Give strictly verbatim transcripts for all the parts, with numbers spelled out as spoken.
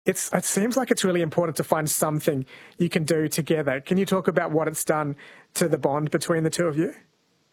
It's, it seems like it's really important to find something you can do together. Can you talk about what it's done to the bond between the two of you?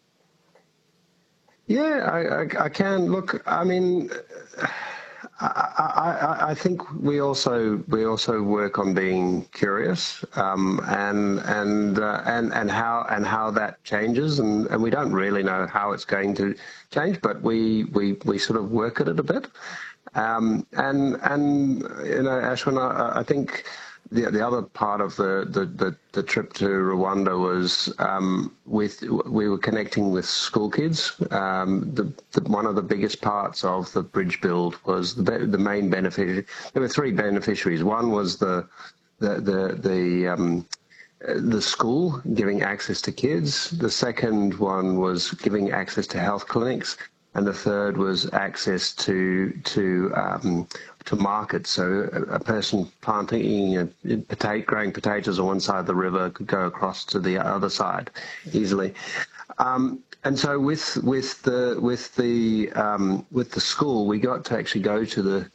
Yeah, I, I, I can. Look, I mean, I, I, I think we also we also work on being curious, um, and and uh, and and how and how that changes, and, and we don't really know how it's going to change, but we we, we sort of work at it a bit. Um, and and you know, Ashwin, I, I think the the other part of the the, the, the trip to Rwanda was um, with we were connecting with school kids. Um, the, the one of the biggest parts of the bridge build was the the main beneficiary. There were three beneficiaries. One was the the the the um, the school giving access to kids. The second one was giving access to health clinics. And the third was access to to um, to markets. So a, a person planting, you know, potato, growing potatoes on one side of the river could go across to the other side easily. Um, and so with with the with the um, with the school, we got to actually go to the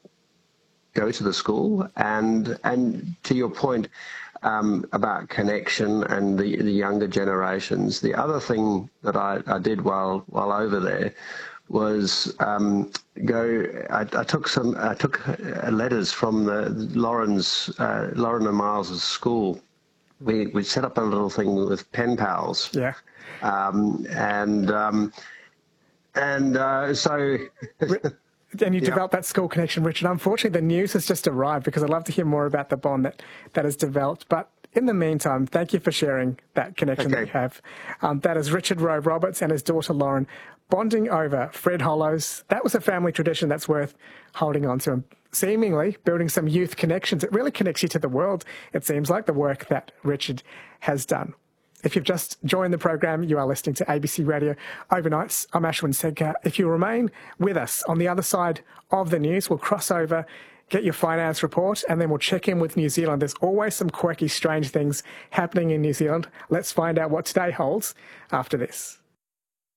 go to the school. And and to your point um, about connection and the, the younger generations, the other thing that I, I did while while over there was um, go. I, I took some. I took uh, letters from the Lauren's uh, Lauren and Miles's school. We we set up a little thing with pen pals. Yeah. Um, and um, and uh, so. And you Yeah. developed that school connection, Richard. Unfortunately, the news has just arrived because I'd love to hear more about the bond that, that has developed. But in the meantime, thank you for sharing that connection Okay. that you have. Um, that is Richard Rowe Roberts and his daughter Lauren bonding over Fred Hollows. That was a family tradition that's worth holding on to, and seemingly building some youth connections. It really connects you to the world, it seems like, the work that Richard has done. If you've just joined the program, you are listening to A B C Radio Overnights. I'm Ashwin Sedkar. If you remain with us on the other side of the news, we'll cross over, get your finance report, and then we'll check in with New Zealand. There's always some quirky, strange things happening in New Zealand. Let's find out what today holds after this.